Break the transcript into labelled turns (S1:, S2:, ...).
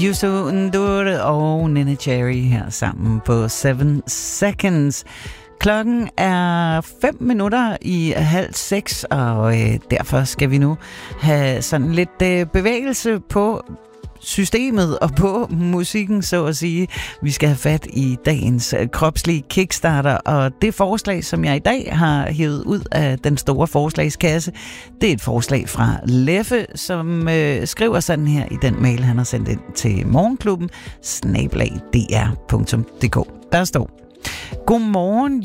S1: Yusu Ndur og Nene Cherry her sammen på 7 Seconds. Klokken er 5:05, og derfor skal vi nu have sådan lidt bevægelse på systemet og på musikken, så at sige. Vi skal have fat i dagens kropslige kickstarter, og det forslag, som jeg i dag har hævet ud af den store forslagskasse, det er et forslag fra Leffe, som skriver sådan her i den mail, han har sendt ind til morgenklubben @dr.dk. Der står: Godmorgen,